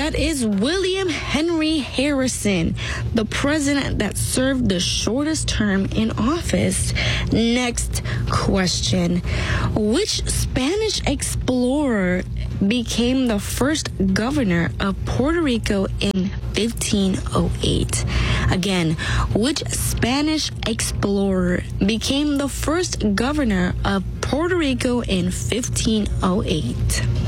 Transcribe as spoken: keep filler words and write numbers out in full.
That is William Henry Harrison, the president that served the shortest term in office. Next question. Which Spanish explorer became the first governor of Puerto Rico in fifteen oh eight? Again, which Spanish explorer became the first governor of Puerto Rico in fifteen oh eight?